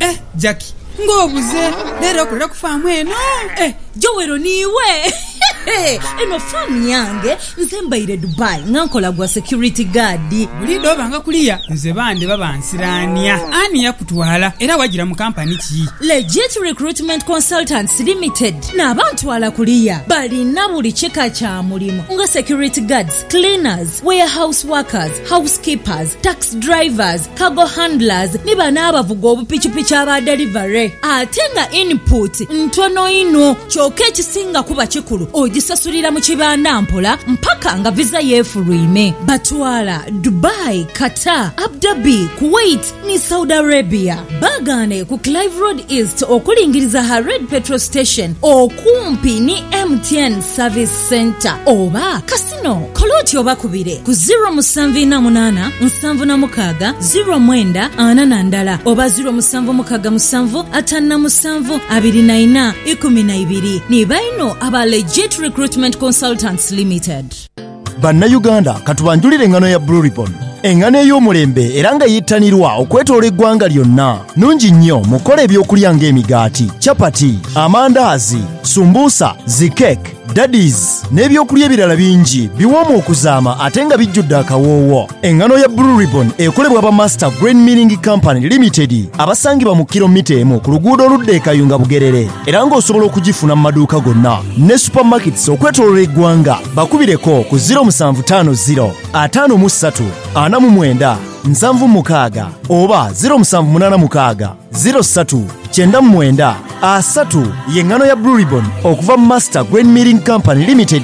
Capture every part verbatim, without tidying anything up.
Eh, Jackie, ngobuze lero kulira kufamu eno. Eh, Jowero niwe. Eno famu yange nze mbaire Dubai ngankola gwa security guard. Buli dobanga kuliya nze bande babansirania. Ani yakutwala era wagira mu company ki? Legit Recruitment Consultants Limited. Na abantu ala kuliya balina buli cheka kya mulimo nga security guards, cleaners, warehouse workers, housekeepers, tax drivers, cargo handlers ni bana abavuga obupichipichi aba delivery. Atenga input ntono ino choke kisinga kuba kikulu ogisasulira mu kibanda mpola mpaka nga visa yefulwime. Batwala Dubai, Qatar, Abu Dhabi, Kuwait ni Saudi Arabia. Bagane ku Clive Road East okulingiriza Hared Petrol Station okumpi ni M T N Service Center oba Casino Koloti oba kubire ku zero musanvu na munana nsanvu na mukaga zero mwenda ana nandala oba zero musanvu mukaga musanvu atana musanvu abiri na ina ikumi na ibiri. Ni baino aba Legit Recruitment Consultants Limited. Banna Uganda katubanjulire engano ya Blue Ribbon. Engano ey'omulembe era nga yittanirwa okwetoola eggwanga lyonna. Nungi nnyo mukole ebyokulya ng'emigaati, chapati, amandaazi, sumbusa, zikek, daddies n'ebyokulya ebirala bingi biwoomu okuzaama ate nga bijjudde akawoowo. Engano ya Blue Ribbon ekolebwa ba Master Grain Milling Company Limited abasangibwa mu kilomita emu ku luguudo oludda e Kayunga Bugerere era ng'osobola okugifuna mu maduuka gonna ne supermarkets okwetoloola eggwanga. Bakubireko ku zero musanvu ttaano zero ataano mu ssatu ana mu mwenda nsanvu mukaaga oba zero musanvu munaana mukaaga zero ssatu kyenda mu mwenda asatu. Y'engano ya Blue Ribbon okuva mu Master Grain Milling Company Limited.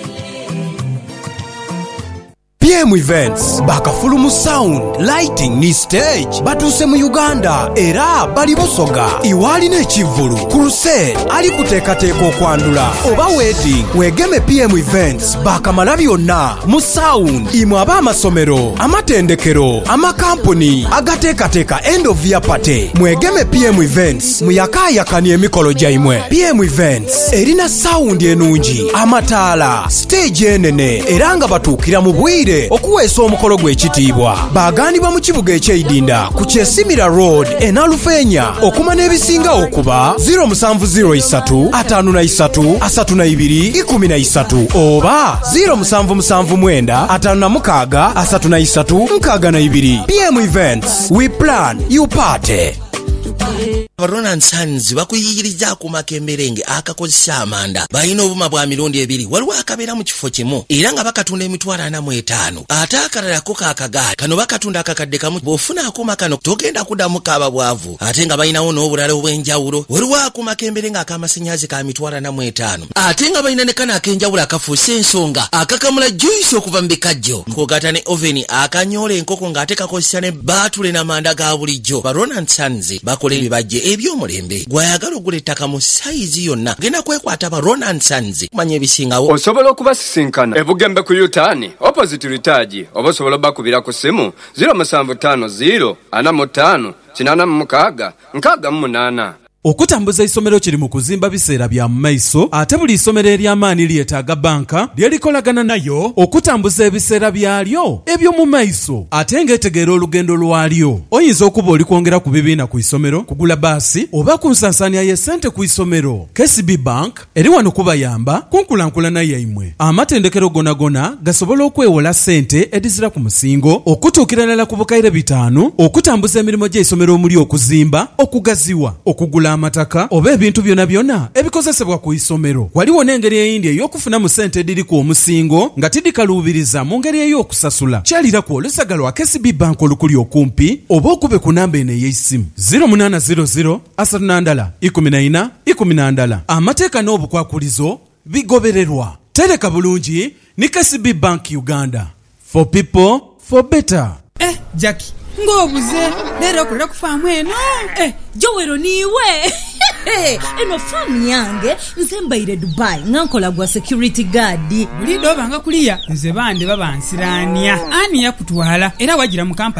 P M Events bakafulumu sound lighting ni stage batuse mu Uganda era bali Busoga iwali n'ekivulu crusade ali kuteekateeka okwandula oba wedding wegeme P M Events bakamala byonna mu sound imwe aba amasomero amatendekero amakampuni agateekateeka end of year party mwegeme P M Events muyakaayakani emikolo gyaimwe. P M Events erina sound enungi amataala stage enene era nga batuukira mu bwire okuweesa omukolo gw'ekitiibwa. Baagandibwa mu kibuga eky'Eidinda ku Kyesimira Road enalufeenya okuma n'ebisinga okuba zero musanvu zero isatu ataano na isatu asatu na ibiri ikumi na isatu oba zero musanvu musanvu mwenda ataano na mukaaga asatu na isatu nkaaga na ibiri. P M Events, we plan, you party. Ronan Sons bakuyigiriza ku makemberenge akakozesa amanda balina obuma bwa mirundi ebiri waliwo akabeera mu kifo kimu era nga bakatunda emitwalo ana mu etaano ate akalala ko kakagaali kano bakatunda akakadde kamu bw'ofuna akuma kano togenda kuddamu kaaba bwavu ate nga balinawo n'obulala obw'enjawulo waliwo akuma akemberenge ak'amasannyalaze ka mitwalo ana mu etaano ate nga balina ne kano ak'enjawulo akafuuse ensonga akakamula juice okuva mu bikajjo nkogata ne oveni akanyoola enkoko ng'ate kakozesa ne baatule n'amanda ga bulijjo. ba Ronan Sons bakola ebibajje ebyomulembe gwayagala ogula ettaka mu sayizi yonna genda kwekwata ba Ronan Sons kumanya ebisingawo. Osobola okubasisinkana ebugembe ku Yutani opposite Ritaji oba osobola bakubira ku simu zero musanvu ttaano zero ana mu ttaano kinaana mu mukaaga nkaaga mu munaana. Okutambuza isomero kiri mu kuzimba biseera bya maiso ate buli isomero ery'amaani lyetaaga banka lyerikolagana nayo okutambuza ebiseera byalyo ebyo mu maiso ate ng'etegeera olugendo lwalyo. Oyinza okuba oli kwongera ku bibiina ku isomero kugula baasi oba ku nsansaanya y'essente ku isomero. K C B Bank eri wano kubayamba kunkulankulana yammwe. Amatendekero gonagona gasobola okwewola ssente edizira ku musingo okutuukira ddala ku bukaire bitaano okutambuza emirimu gy'esomero omuli okuzimba okugaziwa okugula amataka oba ebintu byonna byonna ebikozesebwa ku isomero. Waliwo n'engeri eyindi ey'okufuna mu ssente ediri ku omusingo nga tidikaluubiriza mu ngeri ey'okusasula. Kyalira ku olusagala wa K C B Bank olukuli okumpi oba okube ku namba eno ey'essimu zero munaana zero zero asatu na ndala ikumi na ina ikumi na ndala. Amateeka n'obukwakulizo bigobererwa. Tereka bulungi ni K C B Bank Uganda. For people, for better. Eh, Jackie, ngobuze lero kulira kufamu eno. Eh, Jowero niwe. Eno famu yange nze mbaire Dubai ngankola gwa security guard. Buli dobanga kuliya nze bande babansirania. Ani yakutwala era wagira mu company